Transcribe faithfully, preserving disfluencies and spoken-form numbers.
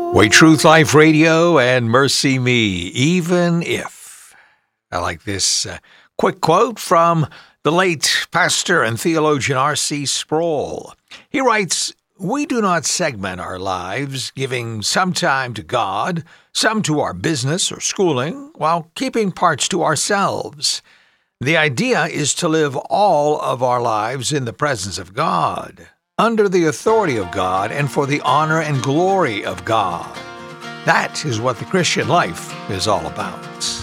Way Truth Life Radio and Mercy Me, even if. I like this uh, quick quote from the late pastor and theologian R C Sproul. He writes, "We do not segment our lives, giving some time to God, some to our business or schooling, while keeping parts to ourselves. The idea is to live all of our lives in the presence of God, under the authority of God, and for the honor and glory of God. That is what the Christian life is all about."